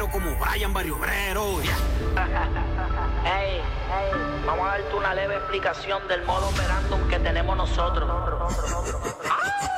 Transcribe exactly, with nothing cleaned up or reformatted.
Activo como Brian Barrio Obrero. Yeah. Hey, hey, vamos a darte una leve explicación del modo operandum que tenemos nosotros.